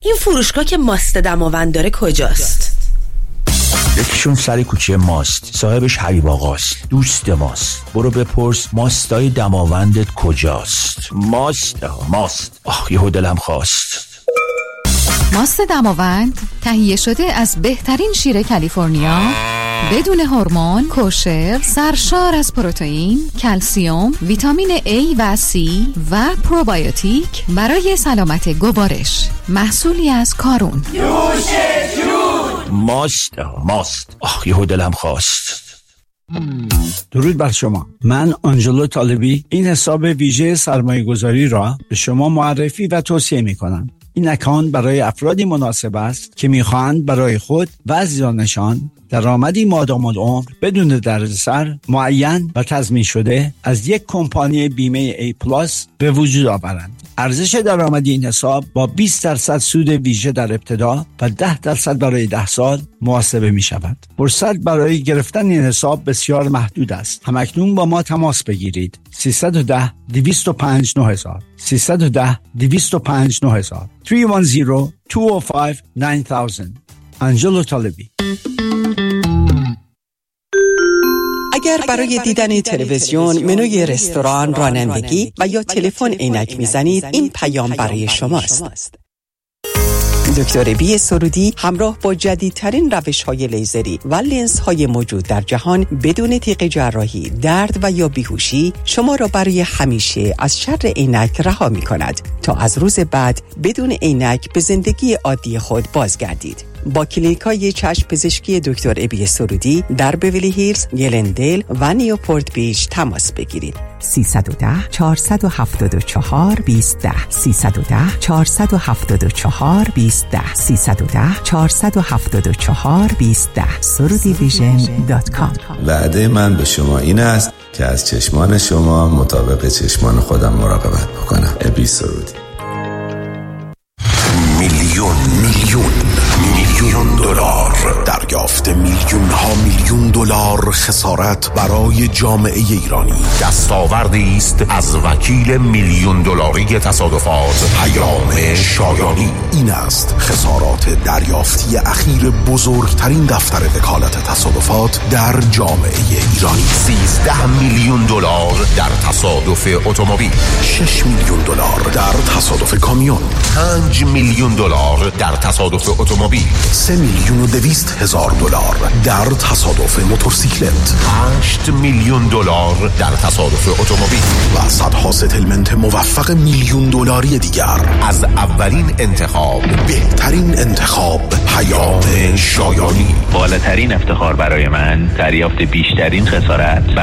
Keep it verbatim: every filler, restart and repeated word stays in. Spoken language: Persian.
این فروشگاه که ماست دماوند داره کجاست؟ یکیشون سر کوچه ماست، صاحبش حبیب آقاست، دوست ماست. برو بپرس ماستای دماوندت کجاست. ماست ماست آخ یهو دلم خواست. ماست دماوند تهیه شده از بهترین شیر کالیفرنیا، بدون هورمون، کوشر، سرشار از پروتئین، کلسیم، ویتامین A و C و پروبیوتیک برای سلامت گوارش. محصولی از کارون. نوش جون. ماست ماست آخ یهو دلم خواست. درود بر شما. من آنجلو طالبی این حساب ویژه سرمایه گذاری را به شما معرفی و توصیه می کنم. این اکانت برای افرادی مناسب است که می‌خواهند برای خود و عزیزانشان درآمدی مادام العمر بدون دردسر معین و تضمین شده از یک کمپانی بیمه ای پلاس به وجود آورند. ارزش درآمدی این حساب با بیست درصد سود ویژه در ابتدا و ده درصد برای ده سال محاسبه می شود. فرصت برای گرفتن این حساب بسیار محدود است. همکنون با ما تماس بگیرید. سیصد و ده دویست و پنج نه هزار سیصد و ده دویست و پنج نه هزار سه یک صفر دو صفر پنج نه هزار. انجلو طالبی. اگر برای دیدن تلویزیون، منوی رستوران، رانندگی و یا تلفن عینک میزنید، این پیام برای شماست. دکتر بی سرودی همراه با جدیدترین روش‌های لیزری و لنزهای موجود در جهان بدون تیغ جراحی، درد و یا بیهوشی شما را برای همیشه از شر عینک رها می‌کند تا از روز بعد بدون عینک به زندگی عادی خود بازگردید. با کلینیک‌های چشم پزشکی دکتر ابی سرودی در بیولی هیلز، گلندل و نیوپورت بیچ تماس بگیرید. سیصد و ده چهارصد و هفتاد و چهار بیست ده سیصد و ده چهارصد و هفتاد و چهار بیست ده سیصد و ده چهارصد و هفتاد و چهار بیست ده سرودی ویژن دات کام. وعده من به شما این است که از چشمان شما مطابق چشمان خودم مراقبت بکنم. ابی سرودی. میلیون میلیون میلیون دلار دریافت، میلیون ها میلیون دلار خسارت برای جامعه ایرانی. دستاوردی است از وکیل میلیون دلاری تصادفات پیام شایانی. این است خسارات دریافتی اخیر بزرگترین دفتر وکالت تصادفات در جامعه ایرانی. سیزده میلیون دلار در تصادف اتومبیل، شش میلیون دلار در تصادف کامیون، پنج میلیون دلار در تصادف اتومبیل، سه میلیون و دویست هزار دلار در تصادف موتورسیکلت، هشت میلیون دلار در تصادف اتومبیل و صدها ستلمنت موفق میلیون دلاری دیگر. از اولین انتخاب، بهترین انتخاب، پیام شایانی. بالاترین افتخار برای من دریافت بیشترین خسارت